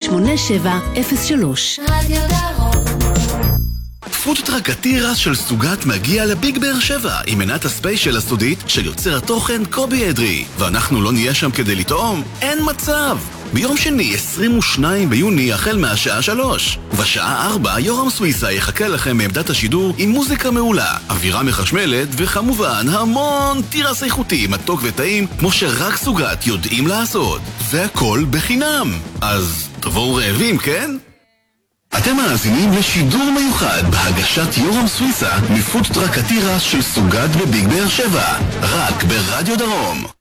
8703. רדיו דרום. פודטראק התירס של סוגת מגיע לביג באר שבע עם מנת הספיישל הסודית של יוצר התוכן קובי אדרי. ואנחנו לא נהיה שם כדי לטעום? אין מצב! ביום שני 22 ביוני החל מהשעה 3 בשעה 4 יורם סוויסה יחכה לכם מעמדת השידור עם מוזיקה מעולה, אווירה מחשמלת וכמובן המון תירס איכותי מתוק וטעים כמו שרק סוגת יודעים לעשות, והכל בחינם. אז תבואו רעבים, כן? אתם מאזינים לשידור מיוחד בהגשת יורם סוויסה מפודטראק התירס של סוגת בביג באר שבע, רק ברדיו דרום.